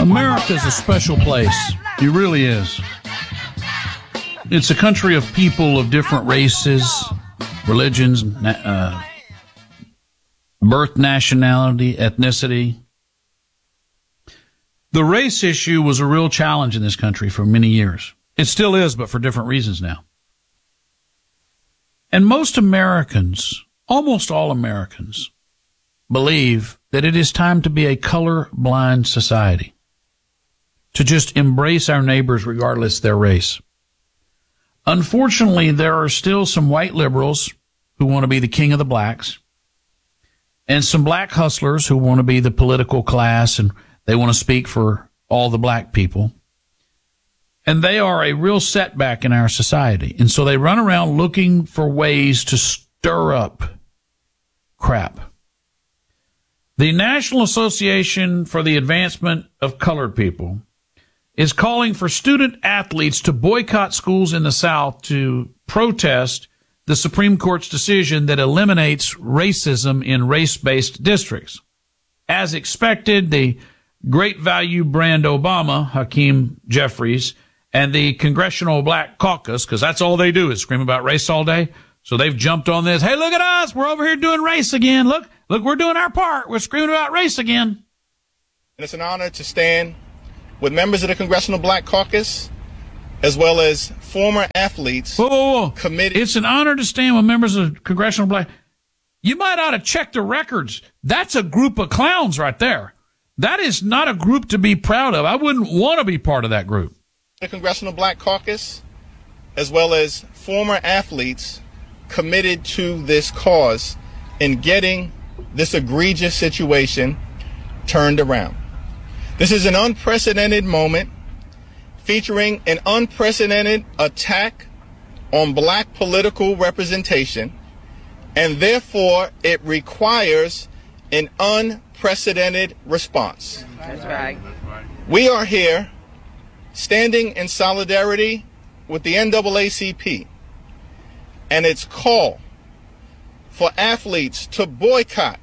America's a special place. It really is. It's a country of people of different races, religions, birth, nationality, ethnicity. The race issue was a real challenge in this country for many years. It still is, but for different reasons now. And most Americans, almost all Americans, believe that it is time to be a color-blind society, to just embrace our neighbors regardless of their race. Unfortunately, there are still some white liberals who want to be the king of the blacks, and some black hustlers who want to be the political class, and they want to speak for all the black people. And they are a real setback in our society. And so they run around looking for ways to stir up crap. The National Association for the Advancement of Colored People is calling for student athletes to boycott schools in the South to protest the Supreme Court's decision that eliminates racism in race-based districts. As expected, the Great Value brand Obama, Hakeem Jeffries, and the Congressional Black Caucus, because that's all they do is scream about race all day. So they've jumped on this. Hey, look at us. We're over here doing race again. Look, we're doing our part. We're screaming about race again. And it's an honor to stand with members of the Congressional Black Caucus, as well as former athletes. Whoa. Committed. It's an honor to stand with members of Congressional Black. You might ought to check the records. That's a group of clowns right there. That is not a group to be proud of. I wouldn't want to be part of that group. The Congressional Black Caucus, as well as former athletes committed to this cause in getting this egregious situation turned around. This is an unprecedented moment featuring an unprecedented attack on black political representation, and therefore it requires an unprecedented response. That's right. We are here standing in solidarity with the NAACP and its call for athletes to boycott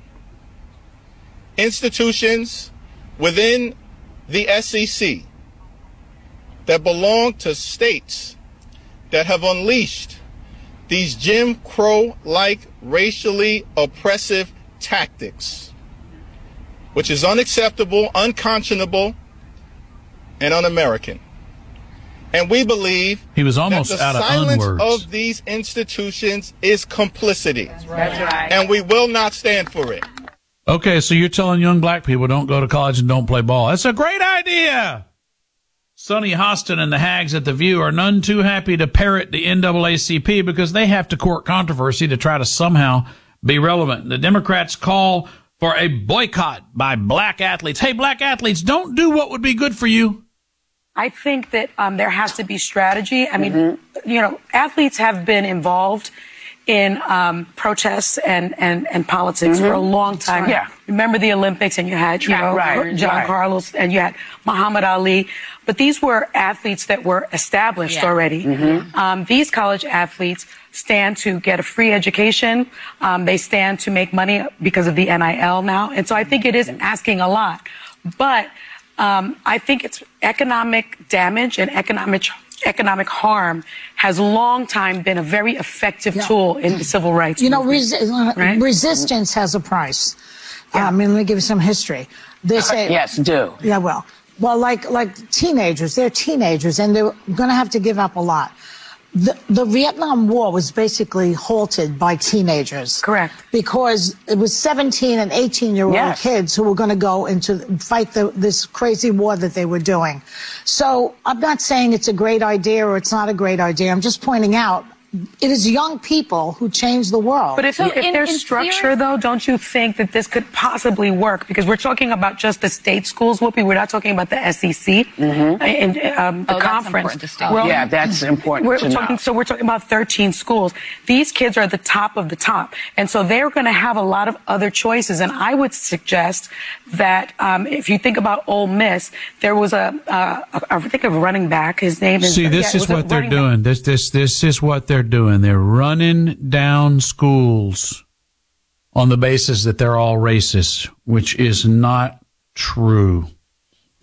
institutions within the SEC that belong to states that have unleashed these Jim Crow-like racially oppressive tactics, which is unacceptable, unconscionable, and un-American. And we believe he was almost that the out of silence unwords. of these institutions is complicity. That's right. And we will not stand for it. Okay, so you're telling young black people don't go to college and don't play ball. That's a great idea. Sonny Hostin and the Hags at The View are none too happy to parrot the NAACP because they have to court controversy to try to somehow be relevant. The Democrats call for a boycott by black athletes. Hey, black athletes, don't do what would be good for you. I think that there has to be strategy. I mean, athletes have been involved in protests and politics for a long time. Yeah. Remember the Olympics, and you had John Carlos, and you had Muhammad Ali. But these were athletes that were established already. These college athletes stand to get a free education. They stand to make money because of the NIL now. And so I think it is asking a lot. But I think it's economic damage and economic harm has long time been a very effective tool in the civil rights movement. Resistance has a price. I mean, let me give you some history. They say, yes, do. Yeah, well, like teenagers, they're teenagers, and they're going to have to give up a lot. The Vietnam War was basically halted by teenagers. Correct. Because it was 17 and 18-year-old kids who were going to go into fight this crazy war that they were doing. So I'm not saying it's a great idea or it's not a great idea. I'm just pointing out it is young people who change the world. But if there's structure, though, don't you think that this could possibly work? Because we're talking about just the state schools, Whoopi. We're not talking about the SEC and the conference. That's important to know. So we're talking about 13 schools. These kids are the top of the top. And so they're going to have a lot of other choices. And I would suggest that if you think about Ole Miss, there was I think a running back. His name is... See, this is what they're doing. This is what they're doing. They're running down schools on the basis that they're all racist, which is not true.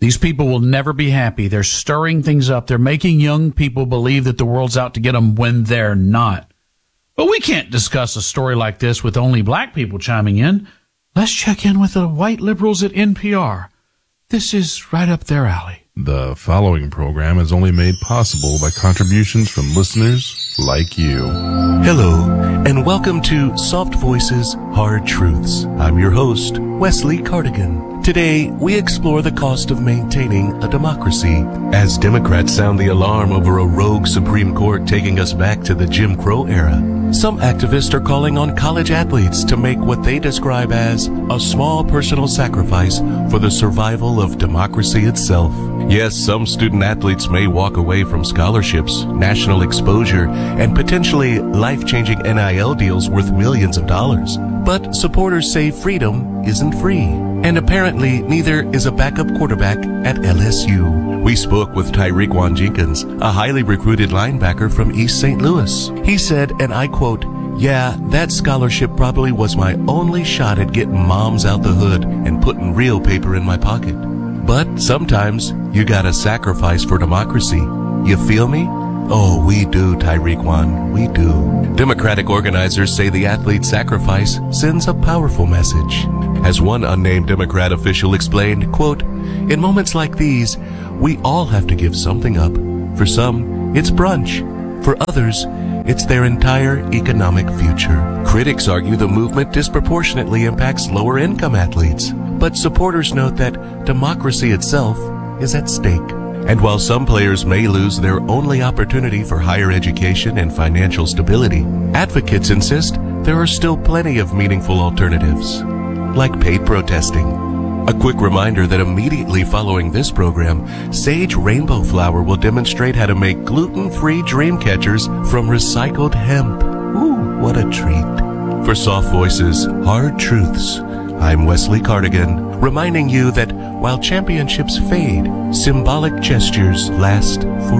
These people will never be happy. They're stirring things up. They're making young people believe that the world's out to get them when they're not. But we can't discuss a story like this with only black people chiming in. Let's check in with the white liberals at NPR. This is right up their alley. The following program is only made possible by contributions from listeners like you. Hello, and welcome to Soft Voices, Hard Truths. I'm your host, Wesley Cardigan. Today, we explore the cost of maintaining a democracy. As Democrats sound the alarm over a rogue Supreme Court taking us back to the Jim Crow era, some activists are calling on college athletes to make what they describe as a small personal sacrifice for the survival of democracy itself. Yes, some student athletes may walk away from scholarships, national exposure, and potentially life-changing NIL deals worth millions of dollars. But supporters say freedom isn't free. And apparently, neither is a backup quarterback at LSU. We spoke with Tyrequan Jenkins, a highly recruited linebacker from East St. Louis. He said, and I quote, "Yeah, that scholarship probably was my only shot at getting moms out the hood and putting real paper in my pocket. But sometimes you gotta sacrifice for democracy. You feel me?" Oh, we do, Tyrequan, we do. Democratic organizers say the athlete's sacrifice sends a powerful message. As one unnamed Democrat official explained, quote, "In moments like these, we all have to give something up. For some, it's brunch. For others, it's their entire economic future." Critics argue the movement disproportionately impacts lower-income athletes, but supporters note that democracy itself is at stake. And while some players may lose their only opportunity for higher education and financial stability, advocates insist there are still plenty of meaningful alternatives, like paid protesting. A quick reminder that immediately following this program, Sage Rainbow Flower will demonstrate how to make gluten-free dream catchers from recycled hemp. Ooh, what a treat. For Soft Voices, Hard Truths, I'm Wesley Cardigan, reminding you that while championships fade, symbolic gestures last forever.